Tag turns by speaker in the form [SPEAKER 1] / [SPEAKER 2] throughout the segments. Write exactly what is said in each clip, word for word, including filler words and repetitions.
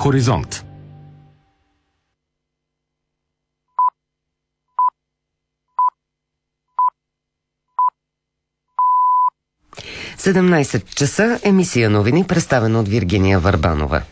[SPEAKER 1] Хоризонт. седемнайсет часа, емисия новини, представена от Виргиния Върбанова.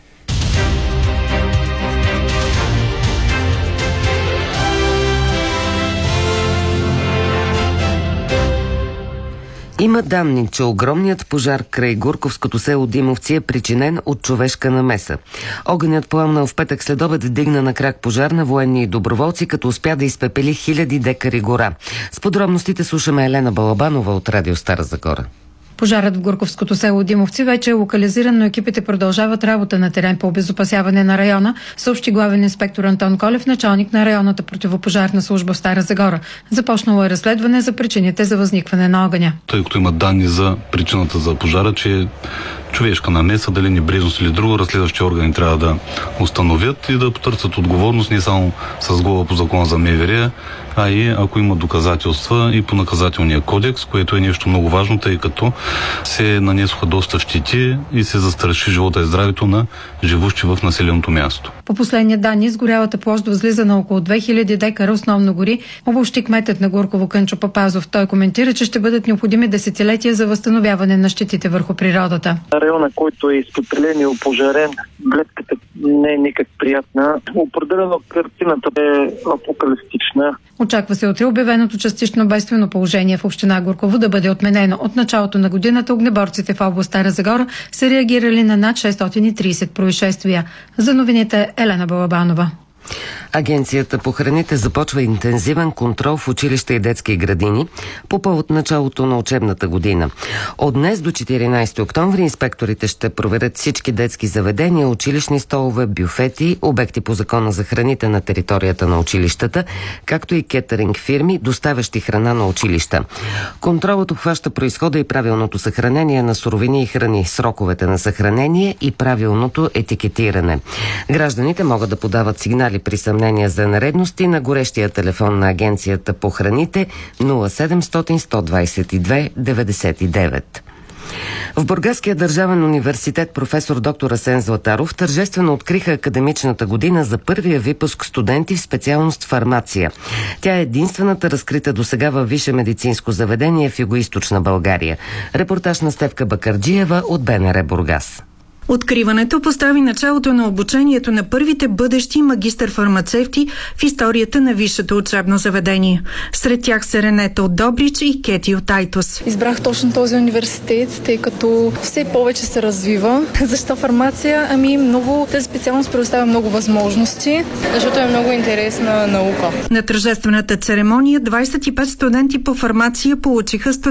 [SPEAKER 1] Има данни, че огромният пожар край Гурковското село Димовци е причинен от човешка намеса. Огънят пламнал в петък следобед дигна на крак пожар на военни и доброволци, като успя да изпепели хиляди декари гора. С подробностите слушаме Елена Балабанова от Радио Стара Загора.
[SPEAKER 2] Пожарът в Гурковското село Димовци вече е локализиран, но екипите продължават работа на терен по обезопасяване на района, съобщи главен инспектор Антон Колев, началник на районната противопожарна служба в Стара Загора. Започнало е разследване за причините за възникване на огъня.
[SPEAKER 3] Тъй като има данни за причината за пожара, че човешка намеса, дали небрежност или друго, разследващи органи трябва да установят и да потърсят отговорност не само с глоба по закона за МВР, а и ако има доказателства и по наказателния кодекс, което е нещо много важно, тъй като се нанесоха доста щети и се застраши живота и здравето на живущи в населеното място.
[SPEAKER 2] По последни данни, изгорялата площ възлиза на около две хиляди декара основно гори, обобщи кметът на Гурково Кънчо Папазов. Той коментира, че ще бъдат необходими десетилетия за възстановяване на щетите върху природата.
[SPEAKER 4] Района, който е изпотрелен и опожарен, гледката не е никак приятна. Определено картината е апокалиптична.
[SPEAKER 2] Очаква се утре обявеното частично бедствено положение в община Гурково да бъде отменено. От началото на годината огнеборците в област Стара Загора са реагирали на над шестстотин и трийсет происшествия. За новините Елена Балабанова.
[SPEAKER 1] Агенцията по храните започва интензивен контрол в училища и детски градини по повод началото на учебната година. От днес до четиринайсети октомври инспекторите ще проверят всички детски заведения, училищни столове, бюфети, обекти по закона за храните на територията на училищата, както и кетеринг фирми, доставящи храна на училища. Контролът обхваща произхода и правилното съхранение на суровини и храни, сроковете на съхранение и правилното етикетиране. Гражданите могат да подават сигнали при съмнения за нередности на горещия телефон на Агенцията по храните нула седемстотин сто двайсет и две деветдесет и девет. В Бургаския държавен университет професор доктор Асен Златаров тържествено откриха академичната година за първия випуск студенти в специалност фармация. Тя е единствената разкрита досега във висше медицинско заведение в Югоизточна България. Репортаж на Стефка Бакарджиева от БНР Бургас.
[SPEAKER 5] Откриването постави началото на обучението на първите бъдещи магистър-фармацевти в историята на висшето учебно заведение. Сред тях са Ренета от Добрич и Кети от Айтос.
[SPEAKER 6] Избрах точно този университет, тъй като все повече се развива. Защо фармация? Ами много, тази специалност предоставя много възможности, защото е много интересна наука.
[SPEAKER 5] На тържествената церемония двайсет и пет студенти по фармация получиха